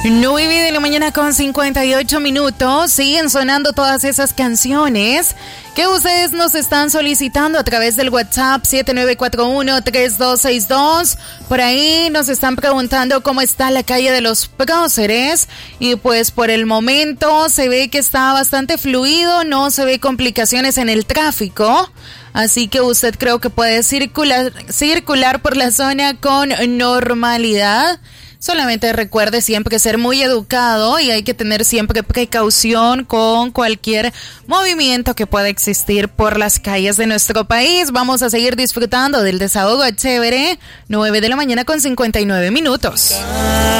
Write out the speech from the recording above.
9 de la mañana con 58 minutos. Siguen sonando todas esas canciones que ustedes nos están solicitando a través del WhatsApp 7941-3262. Por ahí nos están preguntando cómo está la calle de los Próceres. Y pues por el momento se ve que está bastante fluido, no se ve complicaciones en el tráfico. Así que usted creo que puede circular por la zona con normalidad. Solamente recuerde siempre ser muy educado y hay que tener siempre precaución con cualquier movimiento que pueda existir por las calles de nuestro país. Vamos a seguir disfrutando del desahogo chévere. 9 de la mañana con 59 minutos.